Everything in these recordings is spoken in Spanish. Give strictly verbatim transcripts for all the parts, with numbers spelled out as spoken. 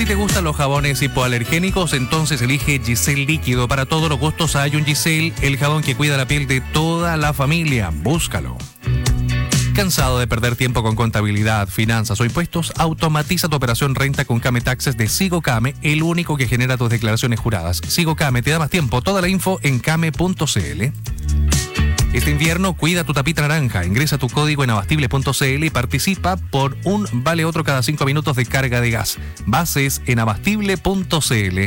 te gustan los jabones hipoalergénicos, entonces elige Giselle Líquido. Para todos los gustos hay un Giselle, el jabón que cuida la piel de toda la familia. Búscalo. ¿Cansado de perder tiempo con contabilidad, finanzas o impuestos? Automatiza tu operación renta con Came Taxes de SigoCame, el único que genera tus declaraciones juradas. SigoCame te da más tiempo. Toda la info en came punto cl. Este invierno cuida tu tapita naranja. Ingresa tu código en abastible punto cl y participa por un vale otro cada cinco minutos de carga de gas. Bases en abastible punto cl.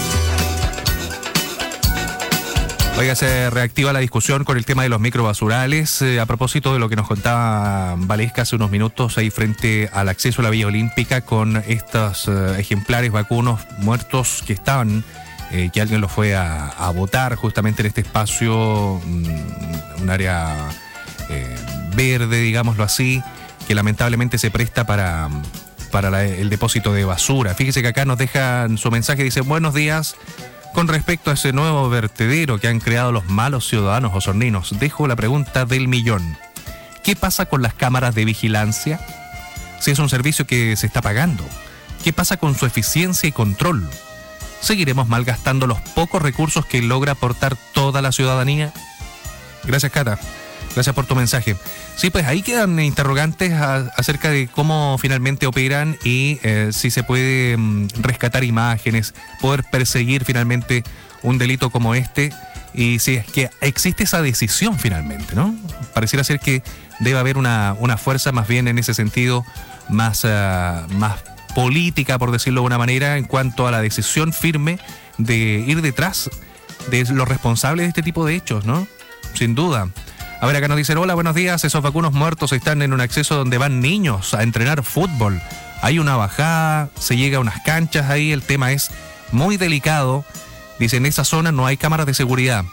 Oiga, se reactiva la discusión con el tema de los microbasurales. Eh, a propósito de lo que nos contaba Valesca hace unos minutos ahí frente al acceso a la Villa Olímpica con estos eh, ejemplares vacunos muertos que estaban, eh, que alguien los fue a, a botar justamente en este espacio, mm, un área eh, verde, digámoslo así, que lamentablemente se presta para, para la, el depósito de basura. Fíjese que acá nos dejan su mensaje, dice: buenos días. Con respecto a ese nuevo vertedero que han creado los malos ciudadanos osorninos, dejo la pregunta del millón. ¿Qué pasa con las cámaras de vigilancia? Si es un servicio que se está pagando, ¿qué pasa con su eficiencia y control? ¿Seguiremos malgastando los pocos recursos que logra aportar toda la ciudadanía? Gracias, Cata. Gracias por tu mensaje. Sí, pues ahí quedan interrogantes a, acerca de cómo finalmente operan y eh, si se puede mm, rescatar imágenes, poder perseguir finalmente un delito como este y si es que existe esa decisión finalmente, ¿no? Pareciera ser que debe haber una, una fuerza más bien en ese sentido más, uh, más política, por decirlo de una manera, en cuanto a la decisión firme de ir detrás de los responsables de este tipo de hechos, ¿no? Sin duda. A ver, acá nos dicen: hola, buenos días, esos vacunos muertos están en un acceso donde van niños a entrenar fútbol. Hay una bajada, se llega a unas canchas ahí, el tema es muy delicado. Dicen, en esa zona no hay cámaras de seguridad.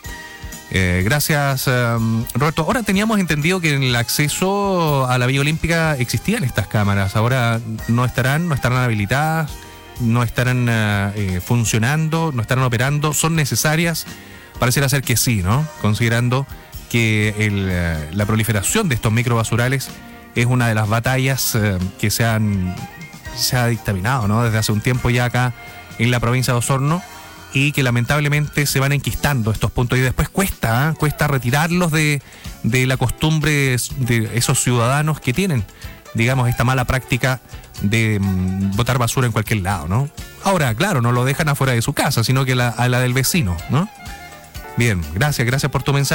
Eh, gracias, um, Roberto. Ahora teníamos entendido que en el acceso a la Villa Olímpica existían estas cámaras. Ahora no estarán, no estarán habilitadas, no estarán uh, eh, funcionando, no estarán operando. ¿Son necesarias? Pareciera ser que sí, ¿no? Considerando que el, la proliferación de estos microbasurales es una de las batallas eh, que se han se ha dictaminado, ¿no? Desde hace un tiempo ya acá en la provincia de Osorno, y que lamentablemente se van enquistando estos puntos y después cuesta, ¿eh? cuesta retirarlos de, de la costumbre de esos ciudadanos que tienen, digamos, esta mala práctica de mm, botar basura en cualquier lado, ¿no? Ahora, claro, no lo dejan afuera de su casa, sino que la, a la del vecino, ¿no? Bien, gracias, gracias por tu mensaje.